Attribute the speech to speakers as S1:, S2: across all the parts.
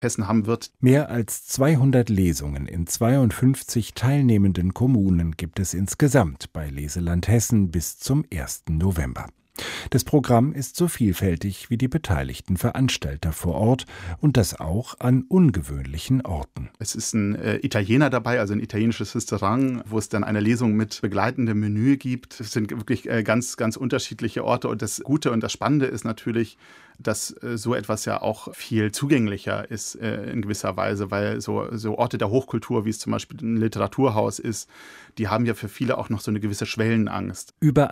S1: Hessen haben wird.
S2: Mehr als 200 Lesungen in 52 teilnehmenden Kommunen gibt es insgesamt bei Leseland Hessen bis zum 1. November. Das Programm ist so vielfältig wie die beteiligten Veranstalter vor Ort und das auch an ungewöhnlichen Orten.
S1: Es ist ein Italiener dabei, also ein italienisches Restaurant, wo es dann eine Lesung mit begleitendem Menü gibt. Es sind wirklich ganz, ganz unterschiedliche Orte und das Gute und das Spannende ist natürlich, dass so etwas ja auch viel zugänglicher ist in gewisser Weise, weil so Orte der Hochkultur, wie es zum Beispiel ein Literaturhaus ist, die haben ja für viele auch noch so eine gewisse Schwellenangst.
S2: Über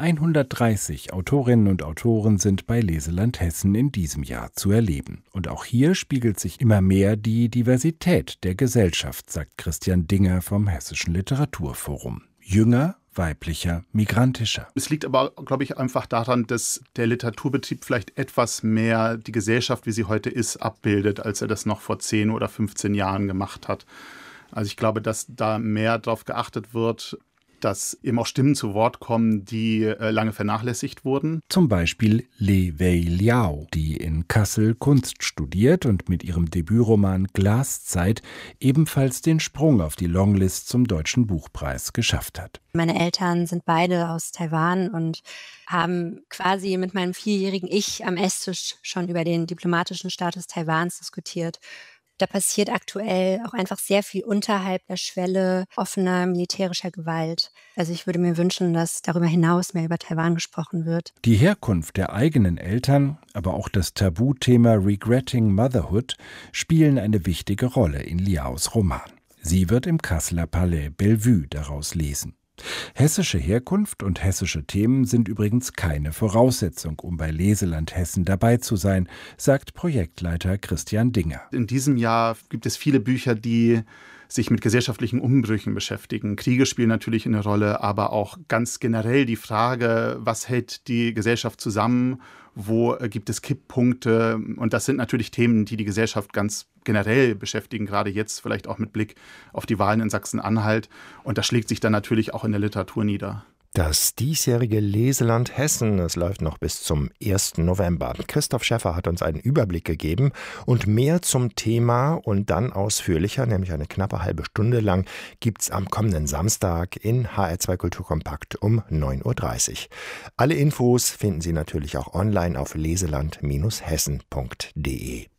S2: 130 Autorinnen und Autoren sind bei Leseland Hessen in diesem Jahr zu erleben. Und auch hier spiegelt sich immer mehr die Diversität der Gesellschaft, sagt Christian Dinger vom Hessischen Literaturforum. Jünger, weiblicher, migrantischer.
S1: Es liegt aber, glaube ich, einfach daran, dass der Literaturbetrieb vielleicht etwas mehr die Gesellschaft, wie sie heute ist, abbildet, als er das noch vor 10 oder 15 Jahren gemacht hat. Also ich glaube, dass da mehr darauf geachtet wird, dass eben auch Stimmen zu Wort kommen, die lange vernachlässigt wurden.
S2: Zum Beispiel Li Wei Liao, die in Kassel Kunst studiert und mit ihrem Debütroman Glaszeit ebenfalls den Sprung auf die Longlist zum Deutschen Buchpreis geschafft hat.
S3: Meine Eltern sind beide aus Taiwan und haben quasi mit meinem 4-jährigen Ich am Esstisch schon über den diplomatischen Status Taiwans diskutiert. Da passiert aktuell auch einfach sehr viel unterhalb der Schwelle offener militärischer Gewalt. Also ich würde mir wünschen, dass darüber hinaus mehr über Taiwan gesprochen wird.
S2: Die Herkunft der eigenen Eltern, aber auch das Tabuthema Regretting Motherhood spielen eine wichtige Rolle in Liaos Roman. Sie wird im Kasseler Palais Bellevue daraus lesen. Hessische Herkunft und hessische Themen sind übrigens keine Voraussetzung, um bei Leseland Hessen dabei zu sein, sagt Projektleiter Christian Dinger.
S1: In diesem Jahr gibt es viele Bücher, die sich mit gesellschaftlichen Umbrüchen beschäftigen. Kriege spielen natürlich eine Rolle, aber auch ganz generell die Frage, was hält die Gesellschaft zusammen, wo gibt es Kipppunkte? Und das sind natürlich Themen, die die Gesellschaft ganz generell beschäftigen, gerade jetzt vielleicht auch mit Blick auf die Wahlen in Sachsen-Anhalt. Und das schlägt sich dann natürlich auch in der Literatur nieder.
S4: Das diesjährige Leseland Hessen, es läuft noch bis zum 1. November. Christoph Schäffer hat uns einen Überblick gegeben und mehr zum Thema und dann ausführlicher, nämlich eine knappe halbe Stunde lang, gibt's am kommenden Samstag in HR2 Kulturkompakt um 9.30 Uhr. Alle Infos finden Sie natürlich auch online auf leseland-hessen.de.